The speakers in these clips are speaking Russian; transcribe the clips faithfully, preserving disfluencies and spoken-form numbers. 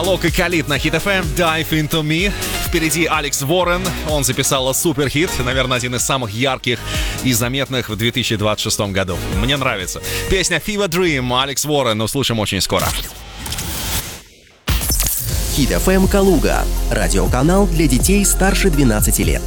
Алок и Калит на Hit эф эм, Dive Into Me. Впереди Алекс Уоррен. Он записал суперхит, наверное, один из самых ярких и заметных в две тысячи двадцать шестом году. Мне нравится. Песня Fever Dream, Алекс Уоррен. Услышим очень скоро. Hit эф эм Калуга. Радиоканал для детей старше двенадцати лет.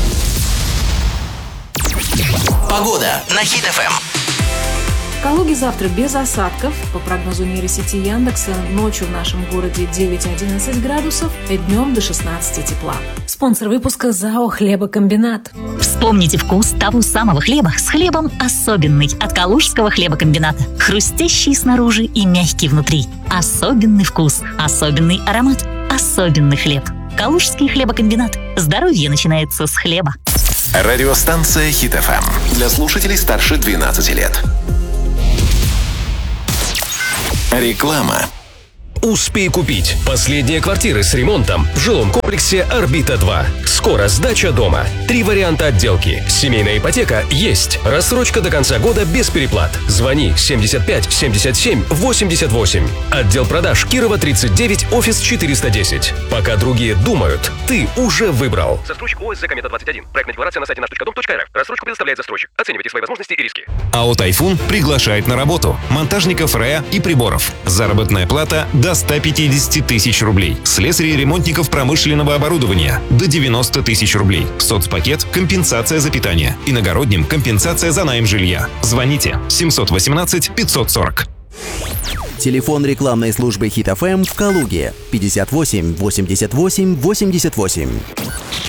Погода на Hit эф эм. В Калуге завтра без осадков. По прогнозу нейросети Яндекса, ночью в нашем городе девять-одиннадцать градусов, и днем до шестнадцати тепла. Спонсор выпуска ЗАО «Хлебокомбинат». Вспомните вкус того самого хлеба с хлебом особенный от Калужского хлебокомбината. Хрустящий снаружи и мягкий внутри. Особенный вкус, особенный аромат, особенный хлеб. Калужский хлебокомбинат. Здоровье начинается с хлеба. Радиостанция Hit эф эм для слушателей старше двенадцати лет. Реклама. Успей купить. Последние квартиры с ремонтом в жилом комплексе «Орбита два». Скоро сдача дома. Три варианта отделки. Семейная ипотека есть. Рассрочка до конца года без переплат. Звони семьдесят пять семьдесят семь восемьдесят восемь. Отдел продаж Кирова тридцать девять, офис четыреста десять. Пока другие думают, ты уже выбрал. Застройщик ОСЗ «Комета двадцать один». Проектная декларация на сайте наш точка дом точка эр эф. Рассрочку предоставляет застройщик. Оценивайте свои возможности и риски. АО «Тайфун» приглашает на работу монтажников РЭА и приборов. Заработная плата до ста пятидесяти тысяч рублей. Слесарей и ремонтников промышленного оборудования до девяноста тысяч рублей. Соцпакет – компенсация за питание. Иногородним – компенсация за найм жилья. Звоните семьсот восемнадцать пятьсот сорок. Телефон рекламной службы Hit эф эм в Калуге пятьдесят восемь восемьдесят восемь восемьдесят восемь.